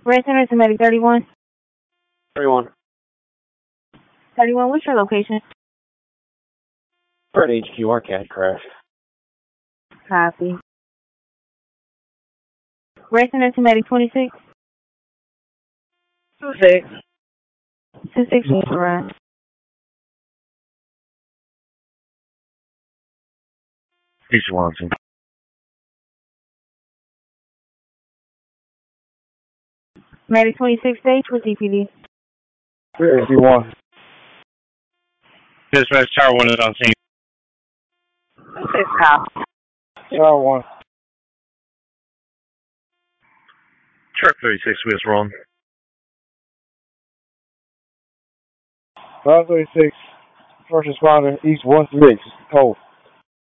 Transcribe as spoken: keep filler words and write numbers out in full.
Red Center to Medic thirty-one. thirty-one. thirty-one, what's your location? We're at H Q, our cat crashed. Copy. Red Center to Medic twenty-six. two six. two six, right. East Washington. Medic twenty-six stage with D P D. We're at H Q one. Dispatch Tower one is on scene. six cop. Tower one. Truck thirty-six, West Ron. five thirty-six, first responder, East one six. Oh.